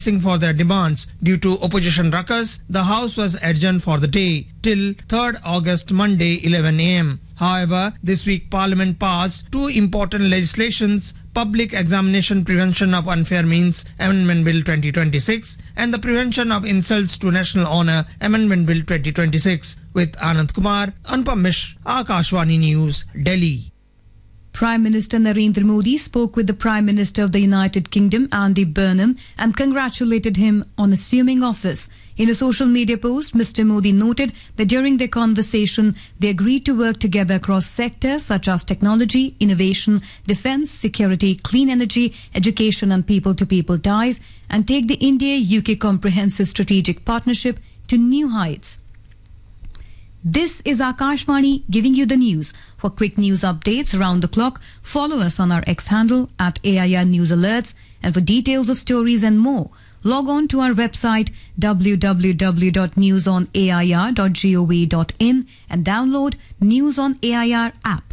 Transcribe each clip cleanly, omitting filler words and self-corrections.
for their demands. Due to opposition ruckus, the House was adjourned for the day till 3rd August Monday 11 am. However, this week Parliament passed two important legislations: Public Examination Prevention of Unfair Means Amendment Bill 2026 and the Prevention of Insults to National Honour Amendment Bill 2026. With Anand Kumar, Anupam Mishra, Akashvani News, Delhi. Prime Minister Narendra Modi spoke with the Prime Minister of the United Kingdom, Andy Burnham, and congratulated him on assuming office. In a social media post, Mr. Modi noted that during their conversation, they agreed to work together across sectors such as technology, innovation, defence, security, clean energy, education and people-to-people ties, and take the India-UK Comprehensive Strategic Partnership to new heights. This is Akashvani giving you the news. For quick news updates around the clock, follow us on our X handle at AIR News Alerts. And for details of stories and more, log on to our website www.newsonair.gov.in and download News on AIR app.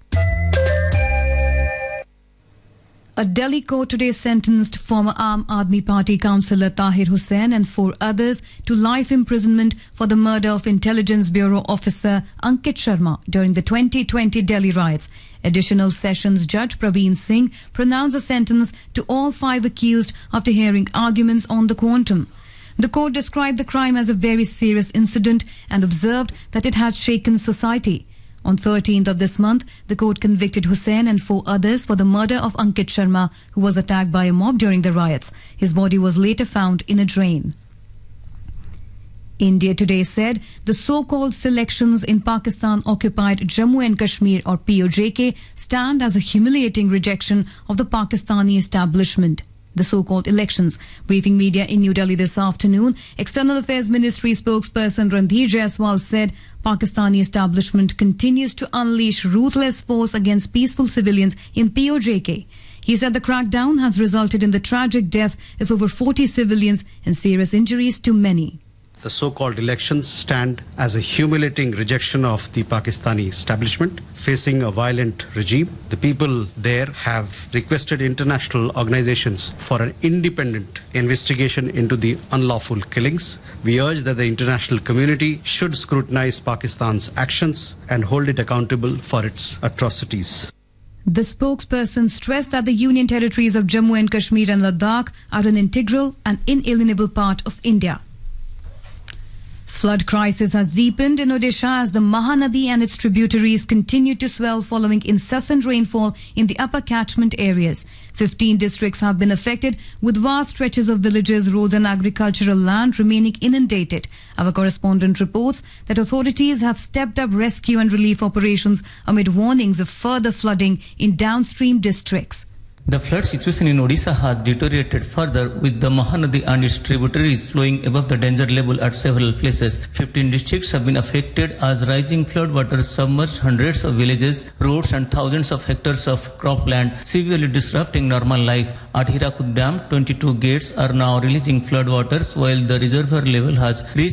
A Delhi court today sentenced former Aam Aadmi Party councillor Tahir Hussain and 4 others to life imprisonment for the murder of Intelligence Bureau officer Ankit Sharma during the 2020 Delhi riots. Additional Sessions Judge Praveen Singh pronounced a sentence to all 5 accused after hearing arguments on the quantum. The court described the crime as a very serious incident and observed that it had shaken society. On 13th of this month, the court convicted Hussain and 4 others for the murder of Ankit Sharma, who was attacked by a mob during the riots. His body was later found in a drain. India today said the so-called selections in Pakistan-occupied Jammu and Kashmir, or POJK, stand as a humiliating rejection of the Pakistani establishment. The so-called elections. Briefing media in New Delhi this afternoon, External Affairs Ministry spokesperson Randhir Jaiswal said Pakistani establishment continues to unleash ruthless force against peaceful civilians in POJK. He said the crackdown has resulted in the tragic death of over 40 civilians and serious injuries to many. The so-called elections stand as a humiliating rejection of the Pakistani establishment facing a violent regime. The people there have requested international organizations for an independent investigation into the unlawful killings. We urge that the international community should scrutinize Pakistan's actions and hold it accountable for its atrocities. The spokesperson stressed that the Union territories of Jammu and Kashmir and Ladakh are an integral and inalienable part of India. Flood crisis has deepened in Odisha as the Mahanadi and its tributaries continue to swell following incessant rainfall in the upper catchment areas. 15 districts have been affected, with vast stretches of villages, roads and agricultural land remaining inundated. Our correspondent reports that authorities have stepped up rescue and relief operations amid warnings of further flooding in downstream districts. The flood situation in Odisha has deteriorated further, with the Mahanadi and its tributaries flowing above the danger level at several places. 15 districts have been affected as rising flood water submerged hundreds of villages, roads and thousands of hectares of cropland, severely disrupting normal life. At Hirakud Dam, 22 gates are now releasing flood waters, while the reservoir level has reached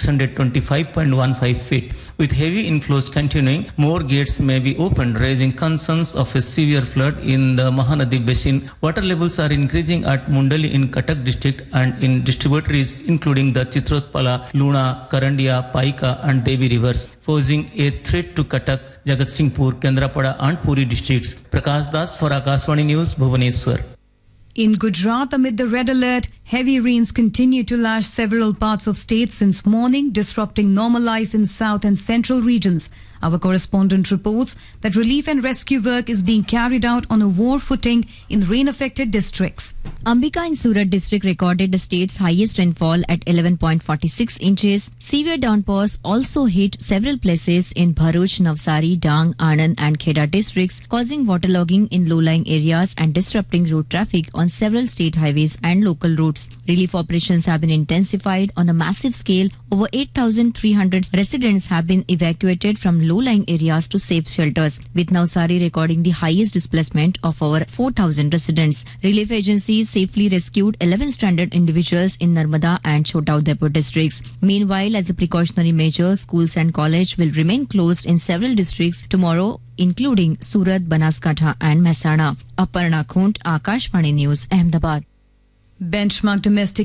625.15 feet. With heavy inflows continuing, more gates may be opened, raising concerns of a severe flood in the Mahanadi basin. Water levels are increasing at Mundali in Cuttack district and in distributaries including the Chitrotpala, Luna, Karandia, Paika and Devi rivers, posing a threat to Cuttack, Jagatsinghpur, Kendrapada and Puri districts. Prakash Das for Akashvani News, Bhubaneswar. In Gujarat, amid the red alert, heavy rains continue to lash several parts of states since morning, disrupting normal life in south and central regions. Our correspondent reports that relief and rescue work is being carried out on a war footing in rain-affected districts. Ambika in Surat district recorded the state's highest rainfall at 11.46 inches. Severe downpours also hit several places in Bharuch, Navsari, Dang, Anand and Kheda districts, causing waterlogging in low-lying areas and disrupting road traffic on several state highways and local routes. Relief operations have been intensified on a massive scale. Over 8,300 residents have been evacuated from low-lying areas to safe shelters, with Navsari recording the highest displacement of over 4,000 residents. Relief agencies safely rescued 11 stranded individuals in Narmada and Chota Udaipur districts. Meanwhile, as a precautionary measure, schools and college will remain closed in several districts tomorrow, including Surat, Banaskantha and Mehsana. Aparna Khund, Akashvani News, Ahmedabad. Benchmark domestic